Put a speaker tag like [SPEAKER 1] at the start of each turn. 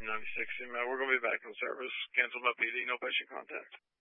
[SPEAKER 1] 96. We're going to be back on service. Cancel my PD. No patient contact.